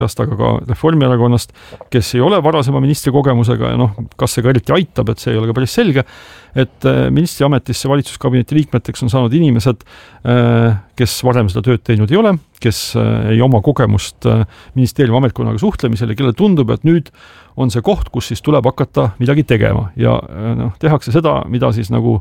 aga ka Reformierakonnast, kes ei ole varasema ministri kogemusega ja kas see ka eriti aitab, et see ei ole ka päris selge, et ministri ametisse valitsuskabineti liikmeteks on saanud inimesed, kes varem seda tööd teinud ei ole, kes ei oma kogemust ministeeriumi ametkonnaga suhtlemisel ja kellele tundub, et nüüd on see koht, kus siis tuleb hakata midagi tegema ja tehakse seda, mida siis nagu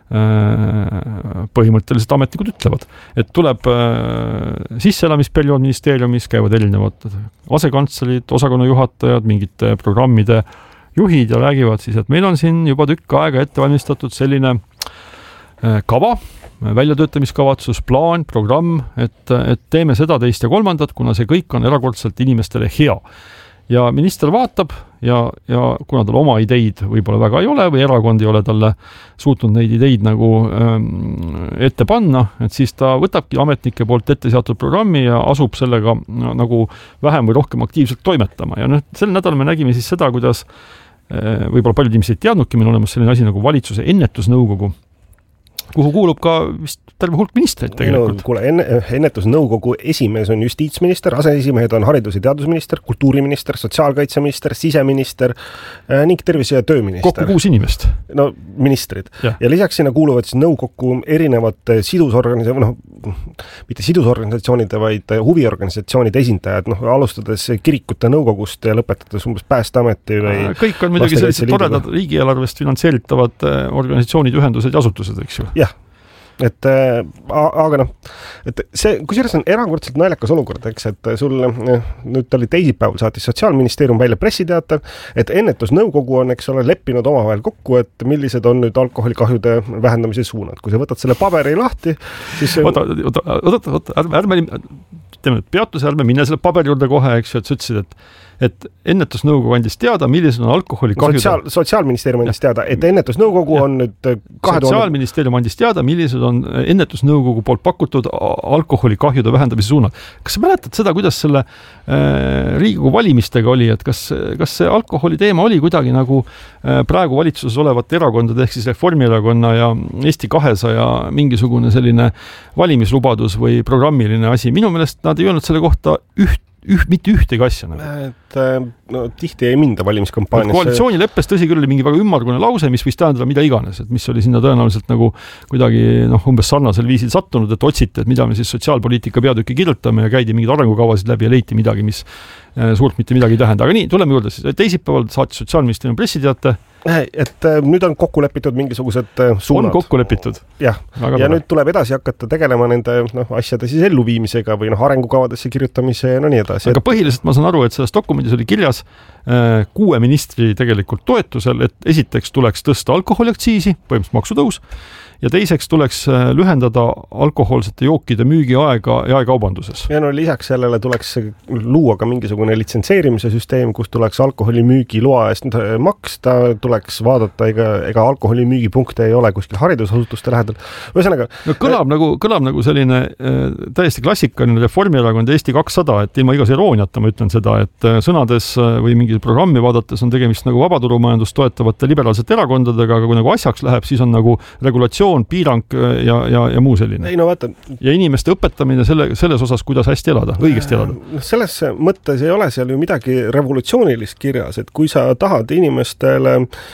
põhimõtteliselt ametnikud ütlevad, et tuleb sisseelamisperiood ministeeriumis, käivad erinevad asekantslerid, osakonnajuhatajad, mingite programmide juhid ja räägivad siis, et meil on siin juba tükk aega ette valmistatud selline kava, väljatöötamiskavatsus, plaan, programm, et teeme seda, teist ja kolmandat, kuna see kõik on erakordselt inimestele hea. Ja minister vaatab ja kuna tal oma ideid võib-olla väga ei ole või erakond ei ole talle suutnud neid ideid nagu ette panna, et siis ta võtabki ametnike poolt ette seatud programmi ja asub sellega nagu vähem või rohkem aktiivselt toimetama. Ja sel nädalal me nägime siis seda, kuidas võib-olla paljud inimesed ei teadnudki, meil on olemas selline asi nagu valitsuse ennetusnõukogu, kuhu kuulub ka vist terve hulk ministreid tegelikult. Kuule, ennetusnõukogu esimees on justiitsminister, aseesimehed on haridus- ja teadusminister, kultuuriminister, sotsiaalkaitseminister, siseminister ning tervise- ja tööminister. Kokku 6 inimest. No, ministrid. Ja lisaks sinna kuuluvad siis nõukokku erinevate mitte sidusorganisatsioonide, vaid huviorganisatsioonide esindajad, alustades kirikute nõukogust ja lõpetades umbes Päästeameti või kõik on muidugi sellised toredad riigieelarvest finantseeritavad organisatsioonid, ühendused ja asutused, eks ju. Jah. Aga et see, kusjuures on erakordselt naljakas olukord, eks, et sul nüüd oli teisipäeval saatis Sotsiaalministeerium välja pressiteate, et ennetusnõukogu on, eks ole, leppinud omavahel kokku, et millised on nüüd alkoholikahjude vähendamise suunad. Kui sa võtad selle paberi lahti, siis ärme teeme peatuse, ärme minne selle paberi juurde kohe, eks ju, et sa ütlesid, et ennetusnõukogu andis teada, millised on alkoholikahjude... Sotsiaalministeerium andis teada, et ennetusnõukogu on nüüd... Sotsiaalministeerium andis teada, millised on ennetusnõukogu poolt pakutud alkoholikahjude vähendamise suunad. Kas sa mäletad seda, kuidas selle Riigikogu valimistega oli, et kas see alkoholi teema oli kuidagi nagu praegu valitsuses olevat erakondade ehk siis Reformierakonna ja Eesti 200 ja mingisugune selline valimislubadus või programmiline asi? Minu meelest nad ei öelnud selle kohta mitte ühtegi asja. Tihti ei minda valimiskampaaniasse. Koalitsioonileppes tõsi küll oli mingi väga ümmargune lause, mis võis tähendada mida iganes, et mis oli sinna tõenäoliselt nagu kuidagi umbes sarnasel viisil sattunud, et otsiti, et mida me siis sotsiaalpoliitika peatükki kirjutame ja käidi mingid arengukavasid läbi ja leiti midagi, mis suurt mitte midagi ei tähenda. Aga nii, tuleme juurde siis. Teisipäeval saatis Sotsiaalministeeriumi pressiteate. Et nüüd on kokku lepitud mingisugused suunad. On kokku lepitud. Jah. Ja nüüd tuleb edasi hakata tegelema nende asjade siis elluviimisega või arengukavadesse kirjutamise ja nii edasi. Aga põhiliselt ma saan aru, et selles dokumendis oli kirjas 6 ministri tegelikult toetusel, et esiteks tuleks tõsta alkoholiaktsiisi, põhimõtteliselt maksutõus, ja teiseks tuleks lühendada alkohoolsete jookide müügiaega jaekaubanduses. Ja lisaks sellele tuleks luua ka mingisugune litsentseerimise süsteem, kus tuleks alkoholimüügi loa eest maksta, tuleks vaadata, ega alkoholimüügipunkte ei ole kuskil haridusasutuste lähedal. Ühesõnaga, kõlab nagu selline täiesti klassikaline Reformierakond Eesti 200, et ilma igas irooniata ma ütlen seda, et sõnades või mingi programmi vaadates on tegemist nagu vabaturumajandust toetavate liberaalsete erakondadega, aga kui nagu asjaks läheb, siis on nagu regulatsioon, piirang ja muu selline. Ja inimeste õpetamine selles osas, kuidas hästi elada, õigesti elada. Selles mõttes ei ole seal ju midagi revolutsioonilist kirjas, et kui sa tahad inimestele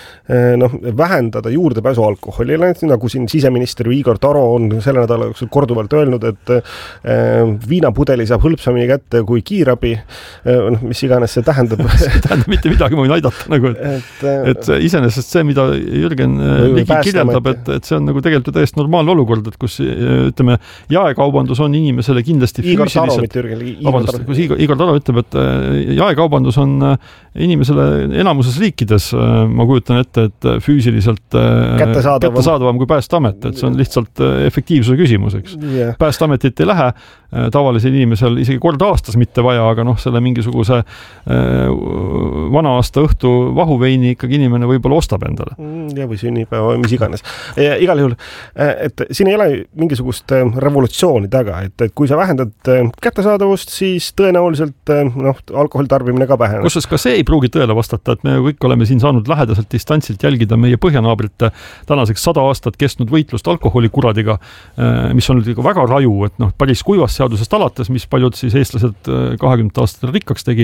vähendada juurdepääsu alkoholile, nagu siin siseminister Igor Taro on selle nädala jooksul korduvalt öelnud, et viinapudeli saab hõlpsamini kätte kui kiirabi, mis iganes see tähendab. See tähendab mitte midagi, ma võin aidata. Nagu, et iseenesest see, mida Jürgen Ligi kirjeldab, et see on nagu tegelikult täiesti normaalne olukord, et kus ütleme, jaekaubandus on inimesele kindlasti füüsiliselt... Igor Taro ütleb, et jaekaubandus on inimesele enamuses riikides, ma kujutan ette, et füüsiliselt kättesaadavam kui Päästeamet, et see on lihtsalt efektiivsuse küsimus, eks. Yeah. Päästeametit ei lähe tavalisel inimesel isegi kord aastas mitte vaja, aga selle mingisuguse vana aasta õhtu vahuveini ikkagi inimene võib-olla ostab endale. Ja või sünnipäeva, mis iganes. Ja igal juhul, et siin ei ole mingisugust revolutsiooni taga, et kui sa vähendad kättesaadavust, siis tõenäoliselt alkoholi tarbimine ka väheneb. Kusjuures ka see ei pruugi tõele vastata, et me kõik oleme siin saanud lähedaselt distantsilt jälgida meie põhjanaabrite tänaseks 100 aastat kestnud võitlust alkoholikuradiga, mis on väga raju, et päris kuivast seadusest alates, mis paljud siis eestlased 20 aastatel rikkaks tegi,